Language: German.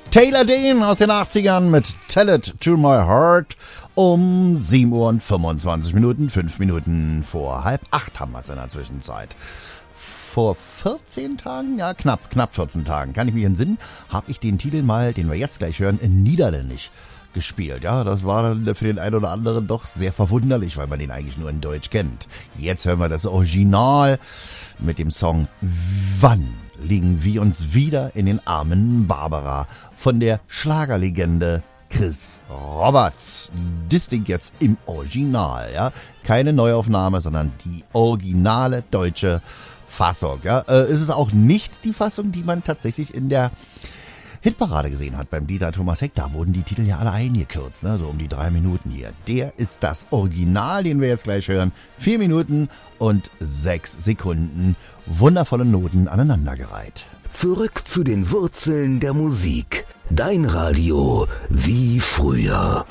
Taylor Dane aus den 80ern mit Tell It to My Heart um 7 Uhr und 25 Minuten, 5 Minuten vor 7:30 haben wir es in der Zwischenzeit. Vor 14 Tagen, ja knapp 14 Tagen, kann ich mich entsinnen, habe ich den Titel mal, den wir jetzt gleich hören, in Niederländisch gespielt. Ja, das war dann für den einen oder anderen doch sehr verwunderlich, weil man den eigentlich nur in Deutsch kennt. Jetzt hören wir das Original mit dem Song Wann legen wir uns wieder in den Armen Barbara von der Schlagerlegende Chris Roberts. Das Ding jetzt im Original, ja. Keine Neuaufnahme, sondern die originale deutsche Fassung, ja. Es ist auch nicht die Fassung, die man tatsächlich in der Hitparade gesehen hat beim Dieter Thomas Heck. Da wurden die Titel ja alle eingekürzt, ne? So um die 3 Minuten hier. Der ist das Original, den wir jetzt gleich hören. 4 Minuten und 6 Sekunden. Wundervolle Noten aneinandergereiht. Zurück zu den Wurzeln der Musik. Dein Radio wie früher.